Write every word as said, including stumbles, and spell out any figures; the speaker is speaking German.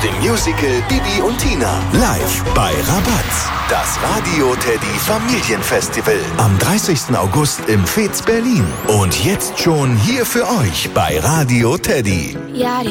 dem Musical Bibi und Tina. Live bei Rabatz. Das Radio Teddy Familienfestival. Am dreißigsten August im Fez Berlin. Und jetzt schon hier für euch bei Radio Teddy. Ja, die